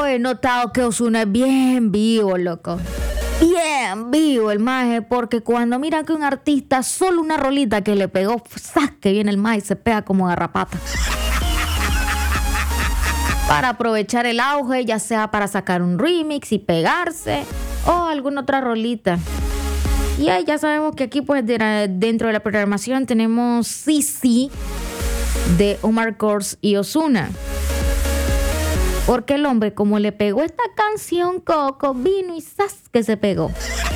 he notado que Ozuna es bien vivo, loco. Bien vivo el maje, porque cuando mira que un artista, solo una rolita que le pegó, ¡zas! Que viene el maje y se pega como garrapata. Para aprovechar el auge, ya sea para sacar un remix y pegarse, o alguna otra rolita. Y ahí ya sabemos que aquí pues dentro de la programación tenemos Sisi de Omar Courtz y Ozuna. Porque el hombre, como le pegó esta canción Coco, vino y ¡zas! Que se pegó.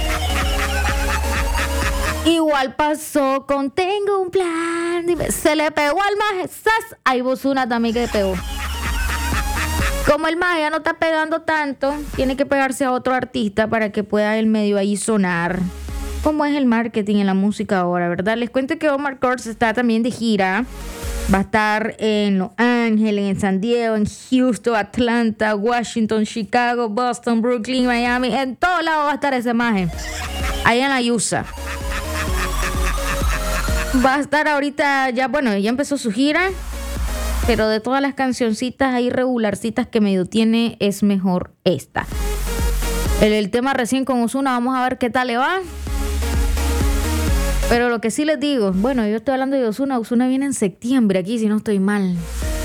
Igual pasó con Tengo un plan. Se le pegó al maje, ¡zas! Ahí Ozuna también que le pegó. Como el maje ya no está pegando tanto, tiene que pegarse a otro artista para que pueda el medio ahí sonar. Como es el marketing en la música ahora, ¿verdad? Les cuento que Omar Courtz está también de gira. Va a estar en Los Ángeles, en San Diego, en Houston, Atlanta, Washington, Chicago, Boston, Brooklyn, Miami. En todos lados va a estar ese maje. Ahí en la USA. Va a estar ahorita, ya empezó su gira. Pero de todas las cancioncitas ahí regularcitas que medio tiene, es mejor esta. El tema recién con Ozuna, vamos a ver qué tal le va. Pero lo que sí les digo, bueno, yo estoy hablando de Ozuna. Ozuna viene en septiembre aquí, si no estoy mal.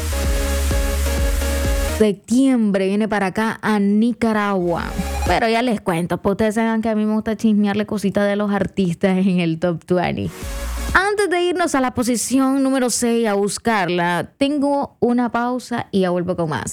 Septiembre viene para acá a Nicaragua. Pero ya les cuento, pues ustedes saben que a mí me gusta chismearle cositas de los artistas en el Top 20. Antes de irnos a la posición número 6 a buscarla, tengo una pausa y ya vuelvo con más.